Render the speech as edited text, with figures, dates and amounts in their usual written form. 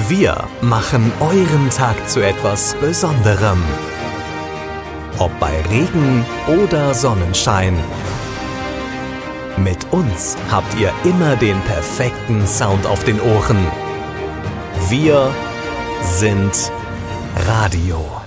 Wir machen euren Tag zu etwas Besonderem. Ob bei Regen oder Sonnenschein. Mit uns habt ihr immer den perfekten Sound auf den Ohren. Wir sind Radio.